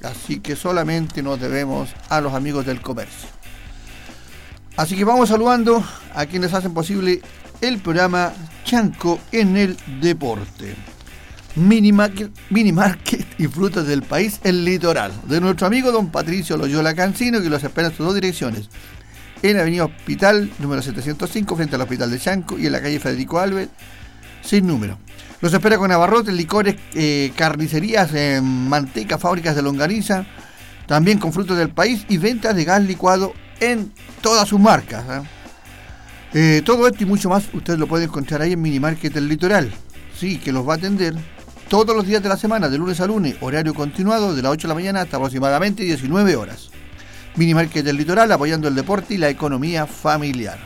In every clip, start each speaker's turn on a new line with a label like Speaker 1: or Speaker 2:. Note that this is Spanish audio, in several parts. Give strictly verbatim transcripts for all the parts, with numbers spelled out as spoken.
Speaker 1: así que solamente nos debemos a los amigos del comercio. Así que vamos saludando a quienes hacen posible el programa Chanco en el Deporte. Mini Market, Mini Market y Frutas del País, el Litoral, de nuestro amigo don Patricio Loyola Cancino, que los espera en sus dos direcciones, en Avenida Hospital, número setecientos cinco, frente al Hospital de Chanco, y en la calle Federico Alves, sin número. Los espera con abarrotes, licores, eh, carnicerías, eh, manteca, fábricas de longaniza, también con frutos del país y ventas de gas licuado en todas sus marcas. ¿eh? Eh, todo esto y mucho más usted lo puede encontrar ahí en Mini Market El Litoral. Sí, que los va a atender todos los días de la semana, de lunes a lunes, horario continuado de las ocho de la mañana hasta aproximadamente diecinueve horas. Mini Market del Litoral, apoyando el deporte y la economía familiar.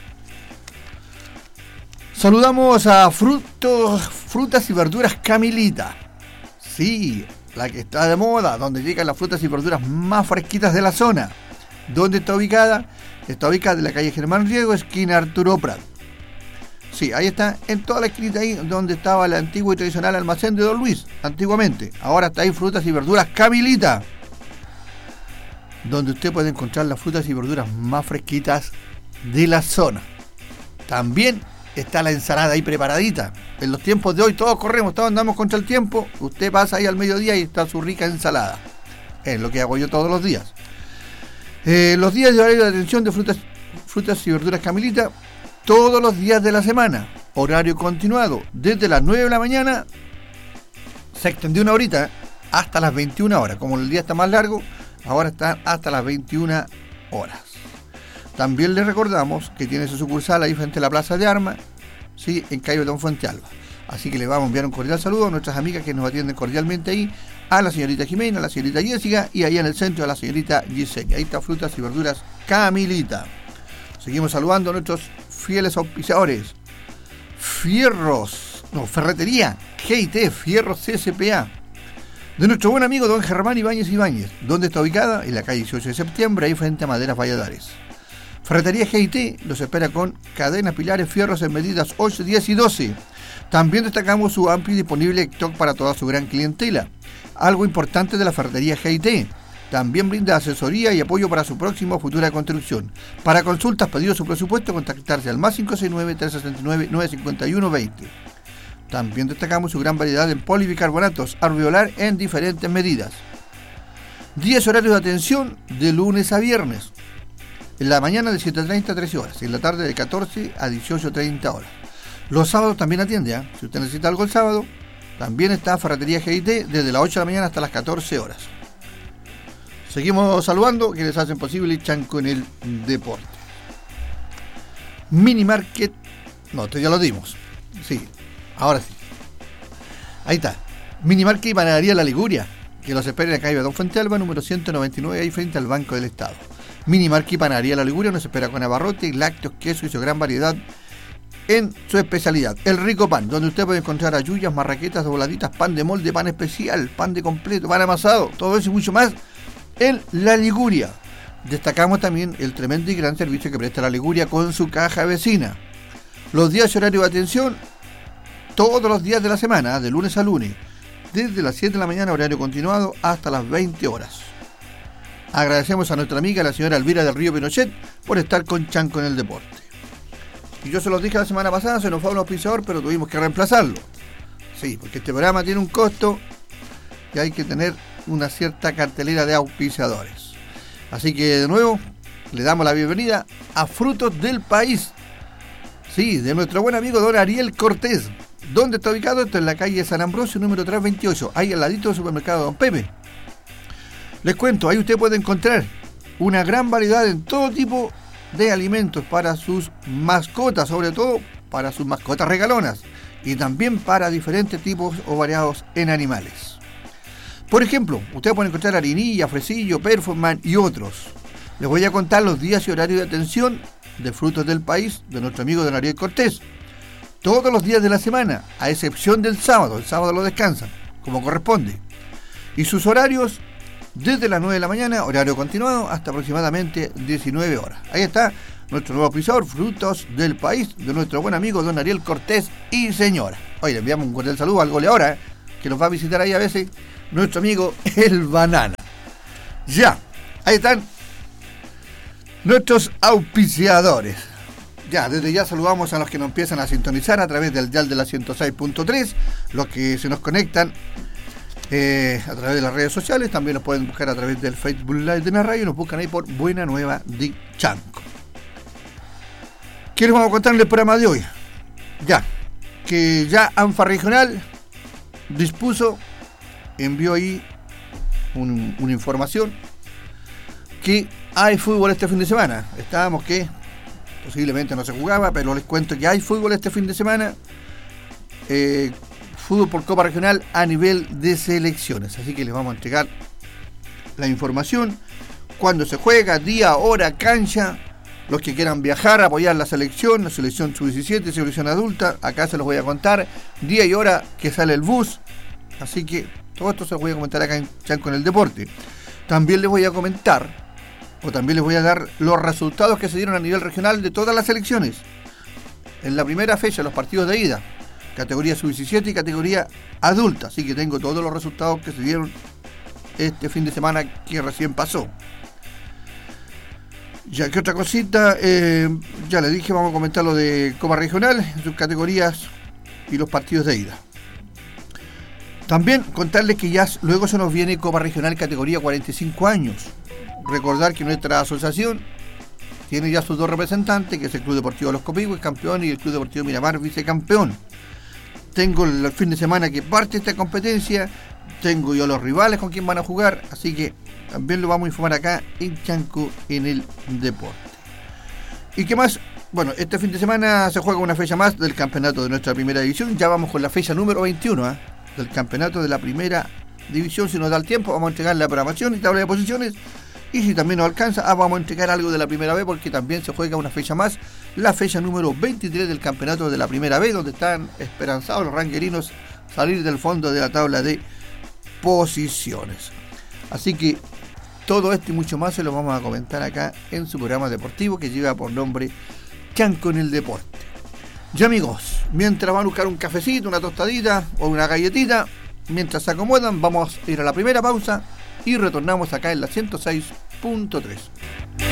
Speaker 1: Saludamos a frutos, frutas y verduras Camilita. Sí, la que está de moda, donde llegan las frutas y verduras más fresquitas de la zona. ¿Dónde está ubicada? Está ubicada en la calle Germán Riego, esquina Arturo Prat. Sí, ahí está, en toda la esquina ahí donde estaba el antiguo y tradicional almacén de Don Luis, antiguamente. Ahora está ahí frutas y verduras Camilita, donde usted puede encontrar las frutas y verduras más fresquitas de la zona. También está la ensalada ahí preparadita. En los tiempos de hoy todos corremos, todos andamos contra el tiempo. Usted pasa ahí al mediodía y está su rica ensalada. Es lo que hago yo todos los días. Eh, los días de horario de atención de frutas, frutas y verduras Camilita, todos los días de la semana, horario continuado, desde las nueve de la mañana, se extendió una horita, ¿eh? hasta las veintiuna horas. Como el día está más largo, ahora está hasta las veintiuna horas. También les recordamos que tiene su sucursal ahí frente a la Plaza de Armas, ¿sí? en calle Betón Fuente Alba. Así que le vamos a enviar un cordial saludo a nuestras amigas que nos atienden cordialmente ahí, a la señorita Jimena, a la señorita Jessica y ahí en el centro a la señorita Gisenia. Ahí está frutas y verduras Camilita. Seguimos saludando a nuestros fieles auspiciadores. Fierros, no, Ferretería G I T, Fierros C S P A. De nuestro buen amigo don Germán Ibáñez Ibáñez. ¿Dónde está ubicada? En la calle dieciocho de septiembre, ahí frente a Maderas Valladares. Ferretería G I T los espera con cadenas, pilares, fierros en medidas ocho, diez y doce. También destacamos su amplio y disponible stock para toda su gran clientela. Algo importante de la Ferretería G I T. También brinda asesoría y apoyo para su próxima o futura construcción. Para consultas, pedidos o presupuesto, contactarse al más cinco seis nueve, tres seis nueve, nueve cinco uno, dos cero. También destacamos su gran variedad en polibicarbonatos alveolar en diferentes medidas. diez horarios de atención de lunes a viernes. En la mañana de siete treinta a trece horas y en la tarde de catorce a dieciocho treinta horas. Los sábados también atiende, ¿eh? Si usted necesita algo el sábado, también está Ferretería G I T desde las ocho de la mañana hasta las catorce horas. Seguimos saludando quienes hacen posible Chanco en el Deporte. Mini Market, no, esto ya lo dimos. Sí, ahora sí. Ahí está. Mini Market y Panadería La Liguria, que los espera en la calle Betón Fuente Alba, número ciento noventa y nueve, ahí frente al Banco del Estado. Mini Market y Panadería La Liguria nos espera con abarrotes, lácteos, queso y su gran variedad en su especialidad, el rico pan, donde usted puede encontrar ayuyas, marraquetas, dobladitas, pan de molde, pan especial, pan de completo, pan amasado, todo eso y mucho más en La Liguria. Destacamos también el tremendo y gran servicio que presta La Liguria con su caja vecina. Los días y horario de atención, todos los días de la semana, de lunes a lunes, desde las siete de la mañana, horario continuado, hasta las veinte horas. Agradecemos a nuestra amiga, la señora Elvira del Río Pinochet, por estar con Chanco en el Deporte. Y yo se los dije la semana pasada, se nos fue un auspiciador, pero tuvimos que reemplazarlo. Sí, porque este programa tiene un costo y hay que tener una cierta cartelera de auspiciadores. Así que de nuevo le damos la bienvenida a Frutos del País. Sí, de nuestro buen amigo don Ariel Cortés. ¿Dónde está ubicado? Esto en la calle San Ambrosio, número trescientos veintiocho, ahí al ladito del supermercado Don Pepe. Les cuento, ahí usted puede encontrar una gran variedad en todo tipo de alimentos para sus mascotas, sobre todo para sus mascotas regalonas, y también para diferentes tipos o variados en animales. Por ejemplo, usted puede encontrar harinilla, fresillo, performance y otros. Les voy a contar los días y horarios de atención de Frutos del País de nuestro amigo don Ariel Cortés. Todos los días de la semana, a excepción del sábado. El sábado lo descansan, como corresponde. Y sus horarios, desde las nueve de la mañana, horario continuado, hasta aproximadamente diecinueve horas. Ahí está nuestro nuevo auspiciador, Frutos del País, de nuestro buen amigo don Ariel Cortés y señora. Hoy le enviamos un cordial saludo al goleador, ¿eh? que nos va a visitar ahí a veces, nuestro amigo el Banana. Ya, ahí están nuestros auspiciadores. Ya, desde ya saludamos a los que nos empiezan a sintonizar a través del dial de la ciento seis punto tres, los que se nos conectan eh, a través de las redes sociales, también nos pueden buscar a través del Facebook Live de la radio y nos buscan ahí por Buena Nueva de Chanco. ¿Qué les vamos a contar en el programa de hoy? Ya, que ya ANFA Regional dispuso, envió ahí un, una información que hay fútbol este fin de semana. Estábamos que posiblemente no se jugaba, pero les cuento que hay fútbol este fin de semana. Eh, fútbol por Copa Regional a nivel de selecciones. Así que les vamos a entregar la información. Cuándo se juega, día, hora, cancha. Los que quieran viajar, apoyar la selección, la selección sub diecisiete, selección adulta. Acá se los voy a contar. Día y hora que sale el bus. Así que todo esto se los voy a comentar acá en Chanco en el Deporte. También les voy a comentar, o también les voy a dar los resultados que se dieron a nivel regional de todas las selecciones. En la primera fecha, los partidos de ida, categoría sub diecisiete y categoría adulta. Así que tengo todos los resultados que se dieron este fin de semana que recién pasó. Ya que otra cosita, eh, ya les dije, vamos a comentar lo de Copa Regional, sus categorías y los partidos de ida. También contarles que ya luego se nos viene Copa Regional categoría cuarenta y cinco años. Recordar que nuestra asociación tiene ya sus dos representantes, que es el Club Deportivo Los Copihue, campeón, y el Club Deportivo Miramar, vicecampeón. Tengo el fin de semana que parte esta competencia, tengo yo los rivales con quien van a jugar, así que también lo vamos a informar acá en Chanco en el Deporte. ¿Y qué más? Bueno, este fin de semana se juega una fecha más del campeonato de nuestra primera división. Ya vamos con la fecha número veintiuno ¿eh? del campeonato de la primera división. Si nos da el tiempo, vamos a entregar la programación y tabla de posiciones. Y si también nos alcanza, ah, vamos a entregar algo de la primera B, porque también se juega una fecha más, la fecha número veintitrés del campeonato de la primera B, donde están esperanzados los ranguerinos salir del fondo de la tabla de posiciones. Así que todo esto y mucho más se lo vamos a comentar acá en su programa deportivo que lleva por nombre Chanco en el Deporte. Ya amigos, mientras van a buscar un cafecito, una tostadita o una galletita, mientras se acomodan, vamos a ir a la primera pausa y retornamos acá en la ciento seis punto tres.